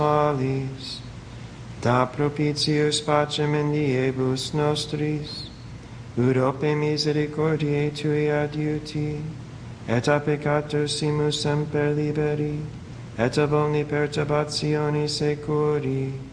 malis, da propitius pacem in diebus nostris, ut ope misericordiae Tui adiuti, et a peccator simus semper liberi, et ab omni perturbatione securi,